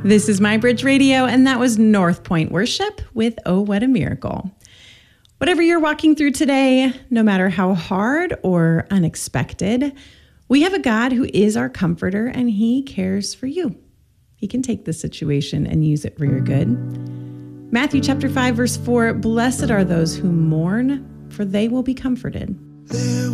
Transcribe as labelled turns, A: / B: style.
A: This is My Bridge Radio, and that was North Point Worship with Oh, What a Miracle. Whatever you're walking through today, no matter how hard or unexpected, we have a God who is our comforter, and he cares for you. He can take the situation and use it for your good. Matthew chapter 5, verse 4, "Blessed are those who mourn, for they will be comforted."
B: There